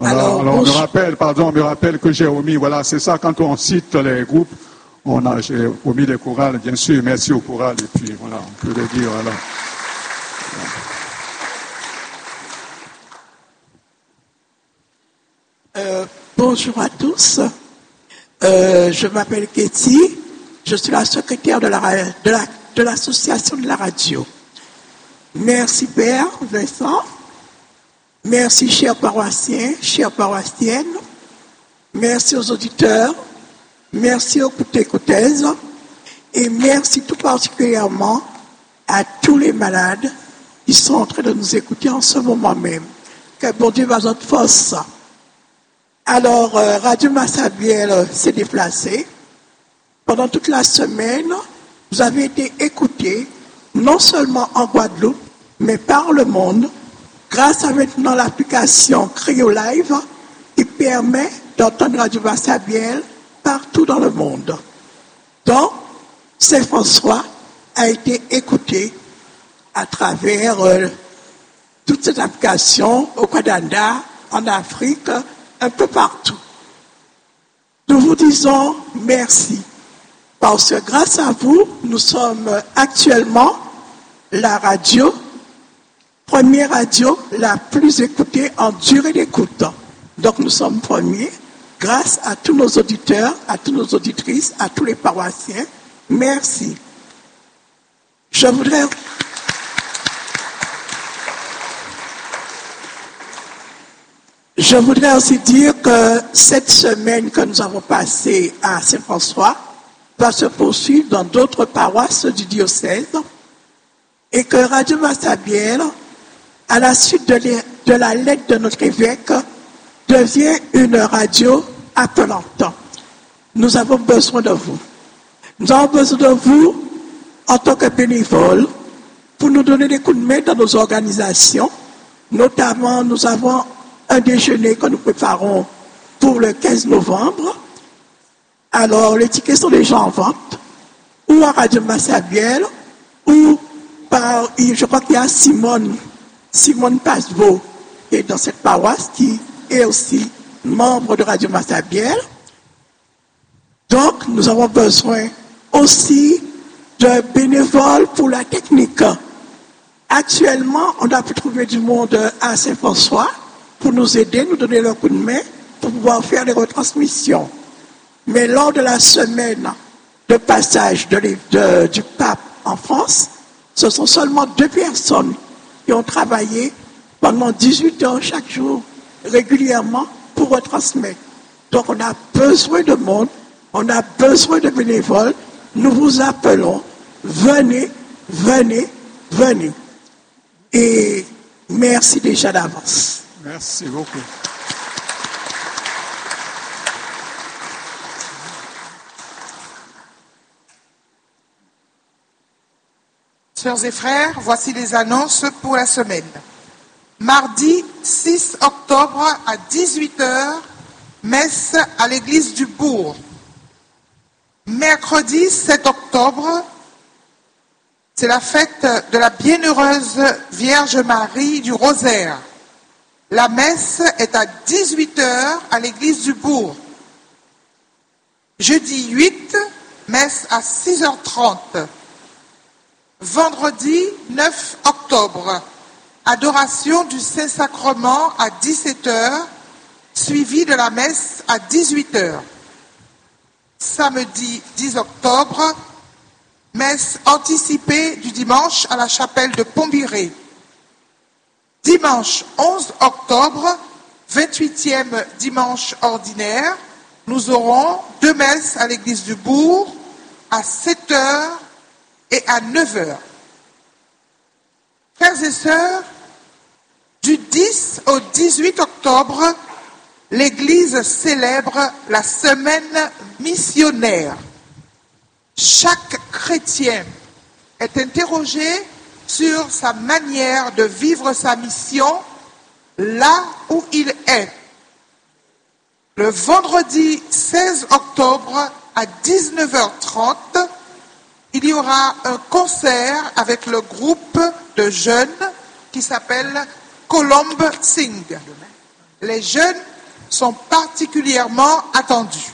Voilà. Alors on me rappelle que j'ai omis, voilà, c'est ça, quand on cite les groupes, j'ai omis les chorales, bien sûr, merci aux chorales, et puis voilà, on peut le dire, voilà. Bonjour à tous. Je m'appelle Katie. Je suis la secrétaire de l'association de la radio. Merci Père Vincent. Merci chers paroissiens, chères paroissiennes. Merci aux auditeurs. Merci aux écouteuses. Et merci tout particulièrement à tous les malades qui sont en train de nous écouter en ce moment même. Que bon Dieu va notre force. Alors, Radio Massabielle s'est déplacée. Pendant toute la semaine, vous avez été écoutés, non seulement en Guadeloupe, mais par le monde, grâce à maintenant l'application Cryo Live, qui permet d'entendre Radio Massabielle partout dans le monde. Donc, Saint-François a été écouté à travers toute cette application au Canada, en Afrique, un peu partout. Nous vous disons merci, parce que grâce à vous, nous sommes actuellement la radio, première radio la plus écoutée en durée d'écoute. Donc nous sommes premiers, grâce à tous nos auditeurs, à toutes nos auditrices, à tous les paroissiens. Merci. Je voudrais aussi dire que cette semaine que nous avons passée à Saint-François va se poursuivre dans d'autres paroisses du diocèse et que Radio Massabielle, à la suite de la lettre de notre évêque, devient une radio appelante. Nous avons besoin de vous. Nous avons besoin de vous en tant que bénévoles pour nous donner des coups de main dans nos organisations. Notamment, nous avons un déjeuner que nous préparons pour le 15 novembre. Alors, les tickets sont déjà en vente, ou à Radio Massabielle, ou par, je crois qu'il y a Simone Passeveau, qui est dans cette paroisse, qui est aussi membre de Radio Massabielle. Donc, nous avons besoin aussi de bénévoles pour la technique. Actuellement, on a pu trouver du monde à Saint-François, pour nous aider, nous donner le coup de main, pour pouvoir faire les retransmissions. Mais lors de la semaine de passage du pape en France, ce sont seulement 2 personnes qui ont travaillé pendant 18 heures chaque jour, régulièrement, pour retransmettre. Donc on a besoin de monde, on a besoin de bénévoles. Nous vous appelons, venez, venez, venez. Et merci déjà d'avance. Merci beaucoup. Sœurs et frères, voici les annonces pour la semaine. Mardi 6 octobre à 18h, messe à l'église du Bourg. Mercredi 7 octobre, c'est la fête de la bienheureuse Vierge Marie du Rosaire. La messe est à 18h à l'église du Bourg. Jeudi 8, messe à 6h30. Vendredi 9 octobre, adoration du Saint-Sacrement à 17h, suivi de la messe à 18h. Samedi 10 octobre, messe anticipée du dimanche à la chapelle de Pombiré. Dimanche 11 octobre, 28e dimanche ordinaire, nous aurons 2 messes à l'église du Bourg à 7h et à 9h. Frères et sœurs, du 10 au 18 octobre, l'Église célèbre la semaine missionnaire. Chaque chrétien est interrogé sur sa manière de vivre sa mission là où il est. Le vendredi 16 octobre à 19h30, il y aura un concert avec le groupe de jeunes qui s'appelle Colombe Sing. Les jeunes sont particulièrement attendus.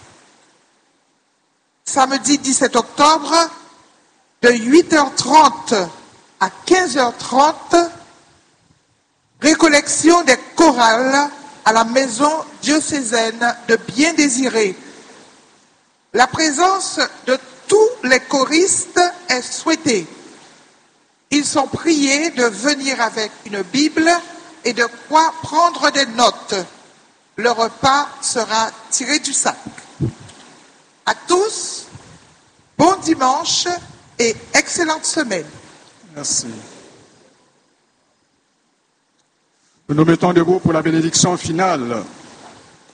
Samedi 17 octobre, de 8h30 à 15h30, récollection des chorales à la maison diocésaine de Bien-Désiré. La présence de tous les choristes est souhaitée. Ils sont priés de venir avec une Bible et de quoi prendre des notes. Le repas sera tiré du sac. À tous, bon dimanche et excellente semaine. Merci. Nous nous mettons debout pour la bénédiction finale.